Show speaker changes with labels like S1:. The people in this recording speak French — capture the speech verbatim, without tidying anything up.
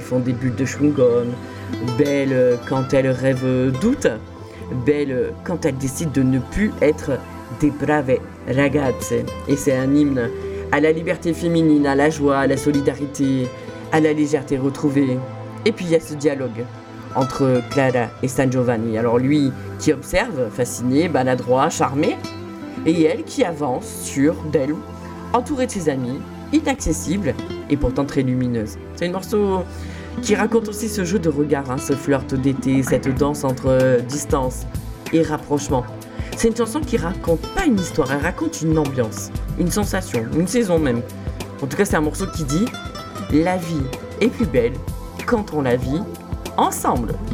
S1: font des bulles de chewing-gum, belle quand elles rêvent doute, belle quand elles décident de ne plus être des brave ragazze. Et c'est un hymne à la liberté féminine, à la joie, à la solidarité, à la légèreté retrouvée. Et puis il y a ce dialogue entre Clara et San Giovanni. Alors lui qui observe, fasciné, maladroit, charmé, et elle qui avance sûre d'elle, entourée de ses amis, inaccessible et pourtant très lumineuse. C'est un morceau qui raconte aussi ce jeu de regard, hein, ce flirt d'été, cette danse entre euh, distance et rapprochement. C'est une chanson qui raconte pas une histoire, elle raconte une ambiance, une sensation, une saison même. En tout cas, c'est un morceau qui dit « La vie est plus belle quand on la vit ensemble ».